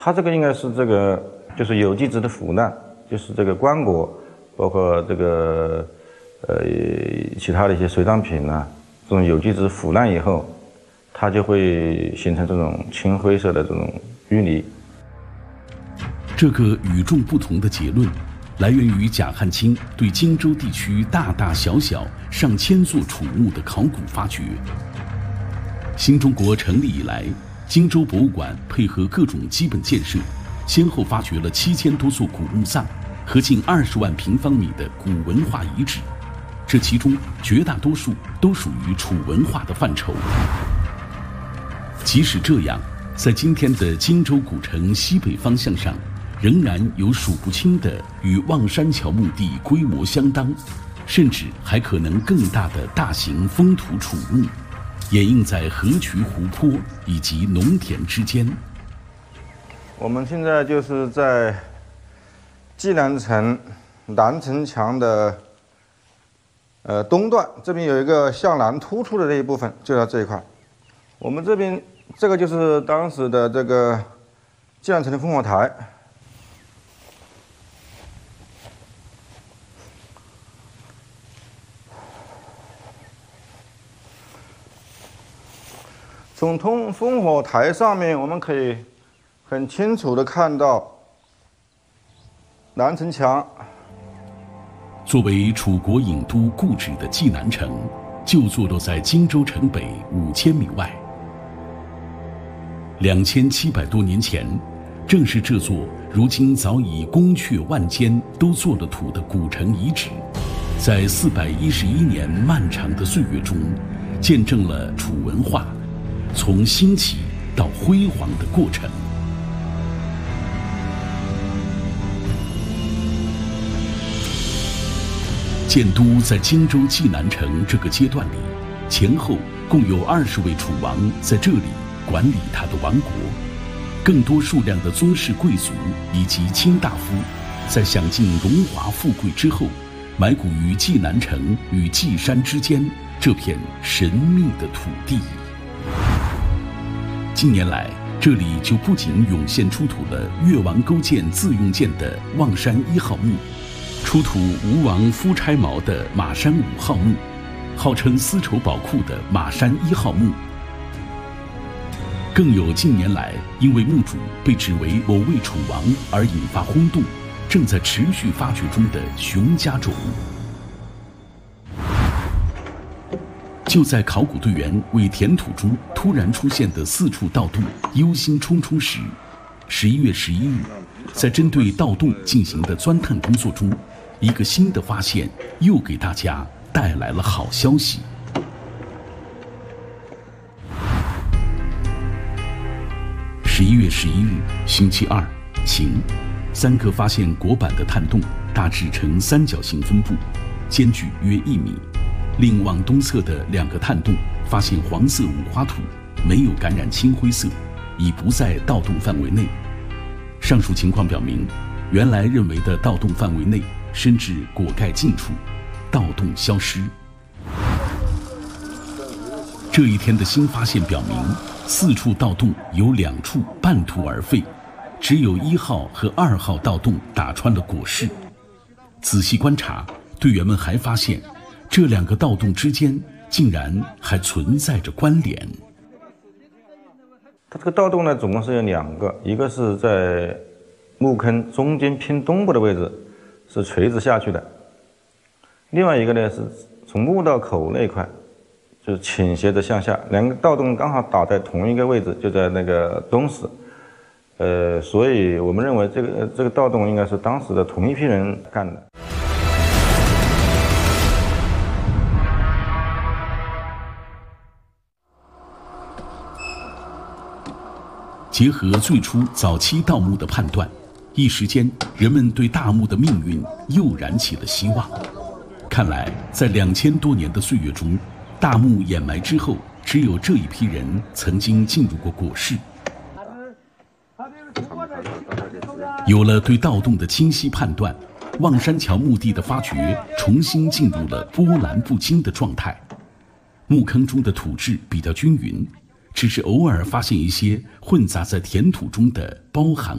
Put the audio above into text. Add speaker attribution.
Speaker 1: 它这个应该是这个就是有机质的腐烂，就是这个棺椁，包括这个其他的一些随葬品啊，这种有机质腐烂以后，它就会形成这种青灰色的这种淤泥。
Speaker 2: 这个与众不同的结论，来源于贾汉卿对荆州地区大大小小上千座楚墓的考古发掘。新中国成立以来，荆州博物馆配合各种基本建设，先后发掘了7000多座古墓葬和近20万平方米的古文化遗址，这其中绝大多数都属于楚文化的范畴。即使这样，在今天的荆州古城西北方向上，仍然有数不清的与望山桥墓地规模相当，甚至还可能更大的大型封土楚墓，掩映在河渠湖泊以及农田之间。
Speaker 1: 我们现在就是在济南城南城墙的东段，这边有一个向南突出的这一部分，就在这一块。我们这边这个就是当时的这个济南城的烽火台。从烽火台上面，我们可以很清楚地看到南城墙。
Speaker 2: 作为楚国郢都故址的济南城，就坐落在荆州城北5000米外。2700多年前，正是这座如今早已宫阙万间都做了土的古城遗址，在411年漫长的岁月中，见证了楚文化从兴起到辉煌的过程。建都在荆州济南城这个阶段里，前后共有20位楚王在这里管理他的王国，更多数量的宗室贵族以及卿大夫，在享尽荣华富贵之后，埋骨于济南城与稷山之间这片神秘的土地。近年来，这里就不仅涌现出土了越王勾践自用剑的望山1号墓，出土吴王夫差矛的马山5号墓，号称丝绸宝库的马山1号墓，更有近年来因为墓主被指为某位楚王而引发轰动，正在持续发掘中的熊家冢。就在考古队员为填土中突然出现的4处盗洞忧心忡忡时，11月11日，在针对盗洞进行的钻探工作中，一个新的发现又给大家带来了好消息。11月11日，星期二，晴，3个发现椁板的探洞大致呈三角形分布，间距约1米。另往东侧的2个探洞发现黄色五花土，没有感染青灰色，已不在盗洞范围内。上述情况表明，原来认为的盗洞范围内伸至椁盖近处，盗洞消失。这一天的新发现表明，4处盗洞有2处半途而废，只有1号和2号盗洞打穿了椁室。仔细观察，队员们还发现这2个盗洞之间竟然还存在着关联。
Speaker 1: 它这个盗洞呢，总共是有2个，一个是在墓坑中间偏东部的位置，是垂直下去的；另外一个呢是从墓道口那一块，就是倾斜着向下。2个盗洞刚好打在同一个位置，就在那个东室。所以我们认为这个盗洞应该是当时的同一批人干的。
Speaker 2: 结合最初早期盗墓的判断，一时间人们对大墓的命运又燃起了希望。看来在2000多年的岁月中，大墓掩埋之后，只有这一批人曾经进入过椁室。有了对盗洞的清晰判断，望山桥墓地的发掘重新进入了波澜不惊的状态。墓坑中的土质比较均匀，只是偶尔发现一些混杂在填土中的包含